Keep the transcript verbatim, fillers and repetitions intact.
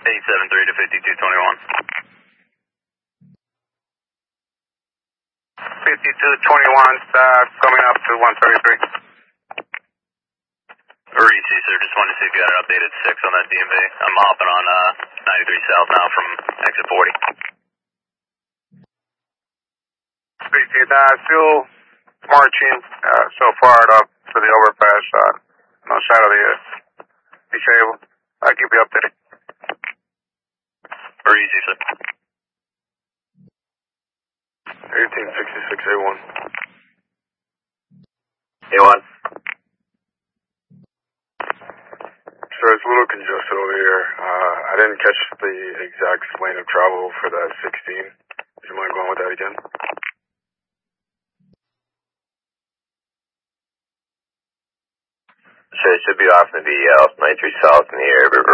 eight seven three to fifty-two twenty-one. fifty-two twenty-one, uh, coming up to one thirty-three. Reese, sir, just wanted to see if you had an updated six on that D M V. I'm hopping on uh, ninety-three South now from exit forty. Reese, uh, still marching uh, so far up to the overpass uh, on the side of the uh, disabled. I'll keep you updated. Reese, sir. eighteen sixty-six A one. A one. So it's a little congested over here. Uh, I didn't catch the exact lane of travel for that sixteen. Do you mind going with that again? So it should be off in the V L, ninety-three South in the air, but